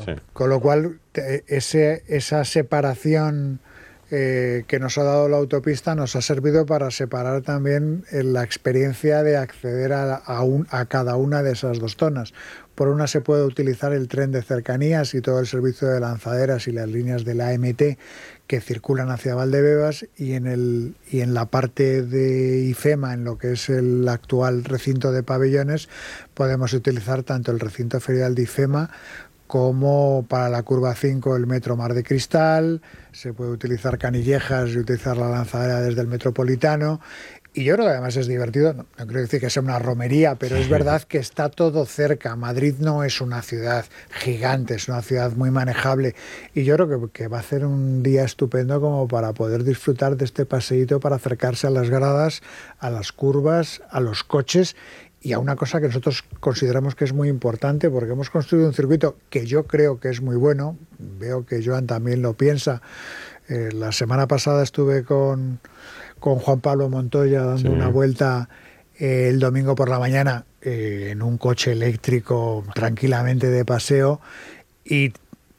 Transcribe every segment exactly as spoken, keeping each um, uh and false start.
Sí. Con lo cual, ese, esa separación eh, que nos ha dado la autopista nos ha servido para separar también la experiencia de acceder a, a, un, a cada una de esas dos zonas. Por una se puede utilizar el tren de cercanías y todo el servicio de lanzaderas y las líneas de la A M T que circulan hacia Valdebebas, y en, el, y en la parte de IFEMA, en lo que es el actual recinto de pabellones, podemos utilizar tanto el recinto ferial de IFEMA como para la curva cinco el metro Mar de Cristal. Se puede utilizar Canillejas y utilizar la lanzadera desde el Metropolitano. Y yo creo que además es divertido, no, no quiero decir que sea una romería, pero es verdad que está todo cerca. Madrid no es una ciudad gigante, es una ciudad muy manejable, y yo creo que, que va a ser un día estupendo como para poder disfrutar de este paseíto, para acercarse a las gradas, a las curvas, a los coches y a una cosa que nosotros consideramos que es muy importante, porque hemos construido un circuito que yo creo que es muy bueno. Veo que Joan también lo piensa. Eh, la semana pasada estuve con... con Juan Pablo Montoya dando sí. una vuelta eh, el domingo por la mañana eh, en un coche eléctrico tranquilamente de paseo, y,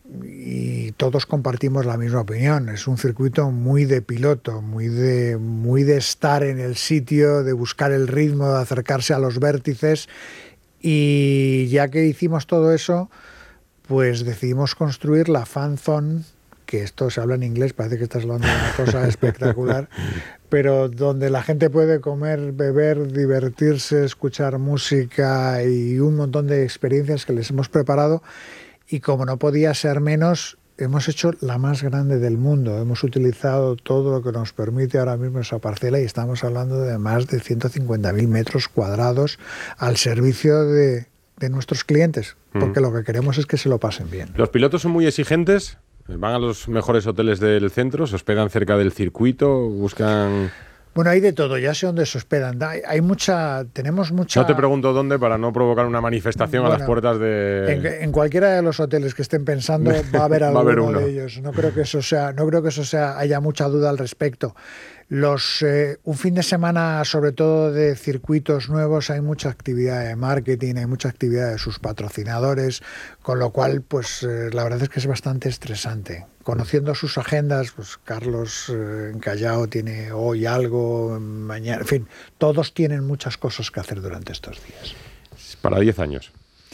y todos compartimos la misma opinión. Es un circuito muy de piloto, muy de, muy de estar en el sitio, de buscar el ritmo, de acercarse a los vértices, y ya que hicimos todo eso, pues decidimos construir la Fan Zone, que esto se habla en inglés, parece que estás hablando de una cosa espectacular, pero donde la gente puede comer, beber, divertirse, escuchar música y un montón de experiencias que les hemos preparado. Y como no podía ser menos, hemos hecho la más grande del mundo. Hemos utilizado todo lo que nos permite ahora mismo esa parcela, y estamos hablando de más de ciento cincuenta mil metros cuadrados al servicio de, de nuestros clientes, porque mm. lo que queremos es que se lo pasen bien. ¿Los pilotos son muy exigentes? ¿Van a los mejores hoteles del centro? ¿Se hospedan cerca del circuito? ¿Buscan...? Bueno, hay de todo, ya sé dónde se hospedan. Hay, hay mucha... Tenemos mucha... No te pregunto dónde para no provocar una manifestación bueno, a las puertas de... En, en cualquiera de los hoteles que estén pensando va a haber alguno va a haber uno. de ellos. No creo que eso sea... No creo que eso sea... haya mucha duda al respecto. Los, eh, un fin de semana, sobre todo de circuitos nuevos, hay mucha actividad de marketing, hay mucha actividad de sus patrocinadores, con lo cual, pues eh, la verdad es que es bastante estresante. Conociendo sus agendas, pues Carlos eh, en Callao tiene hoy algo, mañana, en fin, todos tienen muchas cosas que hacer durante estos días. Para diez años.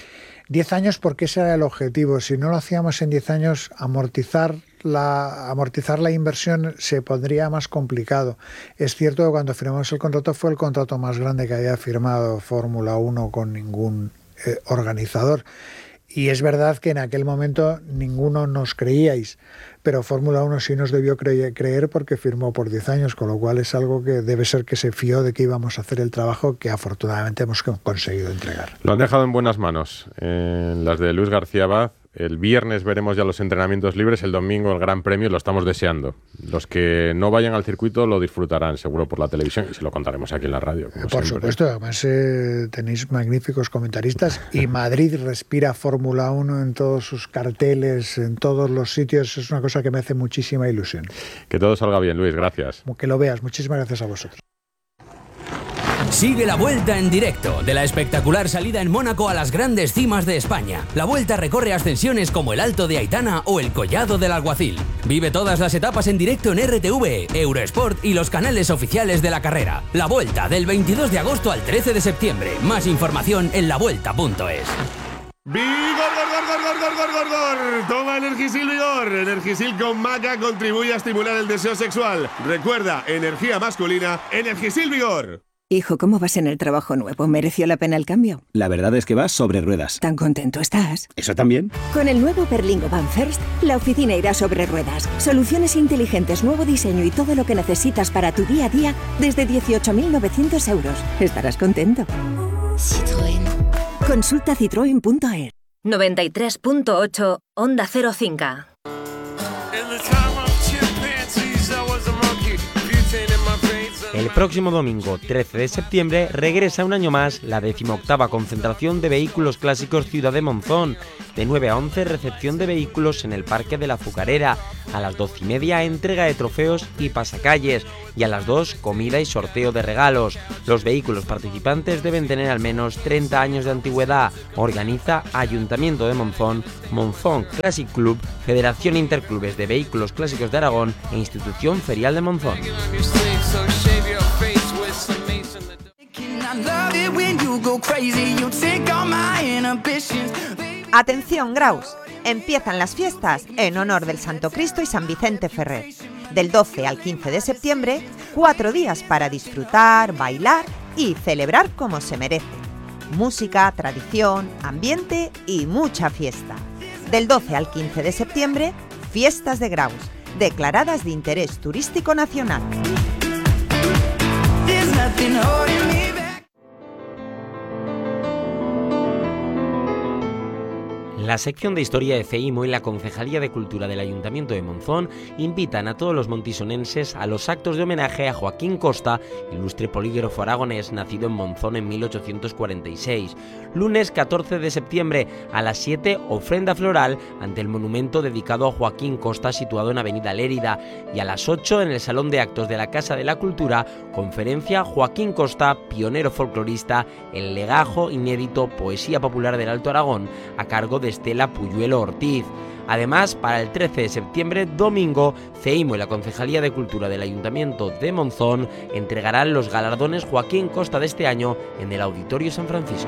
Diez años, porque ese era el objetivo. Si no lo hacíamos en diez años, amortizar la, amortizar la inversión se pondría más complicado. Es cierto que cuando firmamos el contrato fue el contrato más grande que había firmado Fórmula uno con ningún eh, organizador. Y es verdad que en aquel momento ninguno nos creíais, pero Fórmula uno sí nos debió cre- creer porque firmó por diez años, con lo cual es algo que debe ser que se fió de que íbamos a hacer el trabajo que afortunadamente hemos conseguido entregar. Lo han dejado en buenas manos, en las de Luis García Abad. El viernes veremos ya los entrenamientos libres, el domingo el Gran Premio, lo estamos deseando. Los que no vayan al circuito lo disfrutarán seguro por la televisión, y se lo contaremos aquí en la radio. Como por siempre. supuesto, además eh, tenéis magníficos comentaristas, y Madrid respira Fórmula uno en todos sus carteles, en todos los sitios. Es una cosa que me hace muchísima ilusión. Que todo salga bien, Luis, gracias. Que lo veas, muchísimas gracias a vosotros. Sigue la Vuelta en directo, de la espectacular salida en Mónaco a las grandes cimas de España. La Vuelta recorre ascensiones como el Alto de Aitana o el Collado del Alguacil. Vive todas las etapas en directo en R T V, Eurosport y los canales oficiales de la carrera. La Vuelta, del veintidós de agosto al trece de septiembre. Más información en la vuelta punto es. ¡Vigor, gor, gor, gor, gor, gor, gor, gor! Toma Energisil Vigor. Energisil con maca contribuye a estimular el deseo sexual. Recuerda, energía masculina, Energisil Vigor. Hijo, ¿cómo vas en el trabajo nuevo? ¿Mereció la pena el cambio? La verdad es que vas sobre ruedas. ¿Tan contento estás? ¿Eso también? Con el nuevo Berlingo Van First, la oficina irá sobre ruedas. Soluciones inteligentes, nuevo diseño y todo lo que necesitas para tu día a día desde dieciocho mil novecientos euros. Estarás contento. Citroën. Consulta citroen punto es. noventa y tres punto ocho Onda Cero Cinca. El El próximo domingo, trece de septiembre, regresa un año más la decimoctava concentración de vehículos clásicos Ciudad de Monzón. De nueve a once, recepción de vehículos en el Parque de la Azucarera. A las doce y media, entrega de trofeos y pasacalles. Y a las dos, comida y sorteo de regalos. Los vehículos participantes deben tener al menos treinta años de antigüedad. Organiza Ayuntamiento de Monzón, Monzón Classic Club, Federación Interclubes de Vehículos Clásicos de Aragón e Institución Ferial de Monzón. Atención, Graus. Empiezan las fiestas en honor del Santo Cristo y San Vicente Ferrer. Del doce al quince de septiembre, cuatro días para disfrutar, bailar y celebrar como se merece. Música, tradición, ambiente y mucha fiesta. Del doce al quince de septiembre, fiestas de Graus, declaradas de interés turístico nacional. La sección de Historia de CEIMO y la Concejalía de Cultura del Ayuntamiento de Monzón invitan a todos los montisonenses a los actos de homenaje a Joaquín Costa, ilustre polígrafo aragonés nacido en Monzón en mil ochocientos cuarenta y seis. Lunes catorce de septiembre a las siete, ofrenda floral ante el monumento dedicado a Joaquín Costa situado en Avenida Lérida, y a las ocho en el Salón de Actos de la Casa de la Cultura, conferencia Joaquín Costa, pionero folclorista, el legajo inédito Poesía Popular del Alto Aragón, a cargo de Estela Puyuelo Ortiz. Además, para el trece de septiembre, domingo, CEIMO y la Concejalía de Cultura del Ayuntamiento de Monzón entregarán los galardones Joaquín Costa de este año en el Auditorio San Francisco.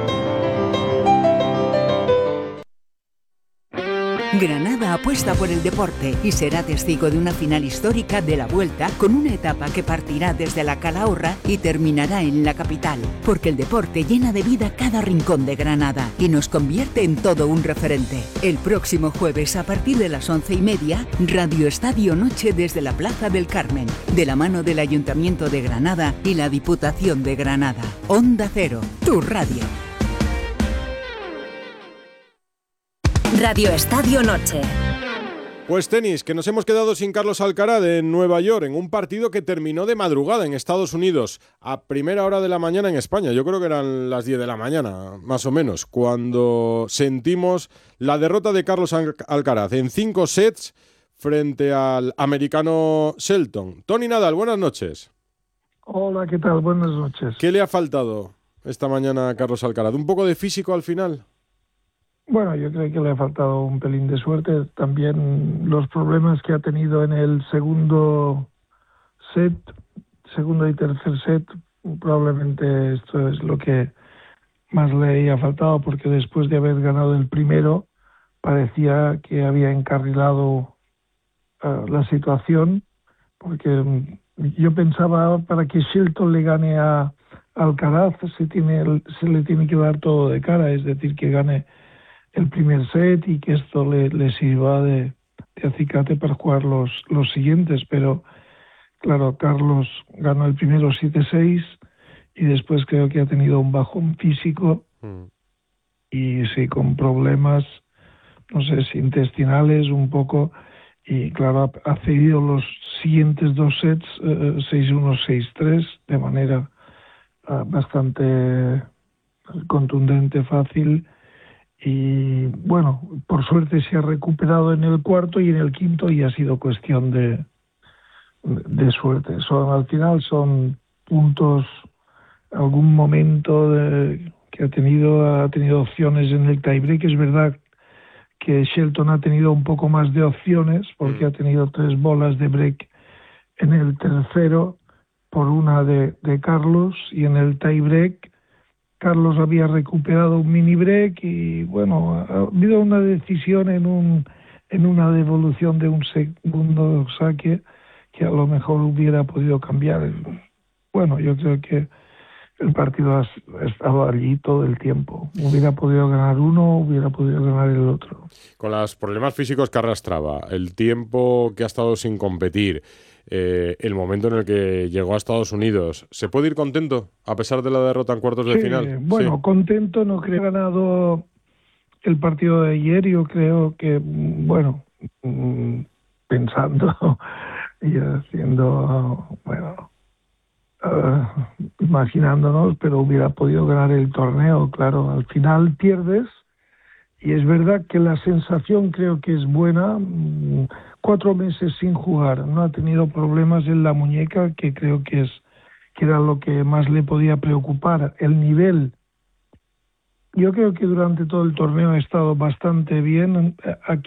Granada apuesta por el deporte y será testigo de una final histórica de la Vuelta, con una etapa que partirá desde la Calahorra y terminará en la capital, porque el deporte llena de vida cada rincón de Granada y nos convierte en todo un referente. El próximo jueves, a partir de las once y media, Radio Estadio Noche desde la Plaza del Carmen, de la mano del Ayuntamiento de Granada y la Diputación de Granada. Onda Cero, tu radio. Radio Estadio Noche. Pues tenis, que nos hemos quedado sin Carlos Alcaraz en Nueva York, en un partido que terminó de madrugada en Estados Unidos, a primera hora de la mañana en España. Yo creo que eran las diez de la mañana, más o menos, cuando sentimos la derrota de Carlos Alcaraz en cinco sets frente al americano Shelton. Tony Nadal, buenas noches. Hola, ¿qué tal? Buenas noches. ¿Qué le ha faltado esta mañana a Carlos Alcaraz? ¿Un poco de físico al final? Bueno, yo creo que le ha faltado un pelín de suerte. También los problemas que ha tenido en el segundo set, segundo y tercer set, probablemente esto es lo que más le ha faltado, porque después de haber ganado el primero, parecía que había encarrilado uh, la situación, porque yo pensaba, para que Shelton le gane a Alcaraz, se, tiene, se le tiene que dar todo de cara, es decir, que gane el primer set y que esto le, le sirva de, de acicate para jugar los, los siguientes. Pero claro, Carlos ganó el primero siete seis y después creo que ha tenido un bajón físico mm. y sí, con problemas, no sé si intestinales un poco, y claro, ha cedido los siguientes dos sets, eh, seis uno, seis tres, de manera uh, bastante contundente, fácil. Y bueno, por suerte se ha recuperado en el cuarto y en el quinto, y ha sido cuestión de, de suerte. Son, al final son puntos, algún momento de, que ha tenido, ha tenido opciones en el tiebreak. Es verdad que Shelton ha tenido un poco más de opciones, porque ha tenido tres bolas de break en el tercero por una de, de Carlos, y en el tiebreak Carlos había recuperado un mini break y bueno, ha habido una decisión en un en una devolución de un segundo saque que a lo mejor hubiera podido cambiar. Bueno, yo creo que el partido ha estado allí todo el tiempo. Hubiera podido ganar uno, hubiera podido ganar el otro. Con los problemas físicos que arrastraba, el tiempo que ha estado sin competir, Eh, el momento en el que llegó a Estados Unidos, ¿se puede ir contento a pesar de la derrota en cuartos de sí, final? Bueno, sí. Contento, no creo que ha ganado el partido de ayer. Yo creo que, bueno, pensando y haciendo, bueno, uh, imaginándonos, pero hubiera podido ganar el torneo, claro. Al final pierdes y es verdad que la sensación creo que es buena. Cuatro meses sin jugar, no ha tenido problemas en la muñeca, que creo que es que era lo que más le podía preocupar. El nivel, yo creo que durante todo el torneo ha estado bastante bien. Aquí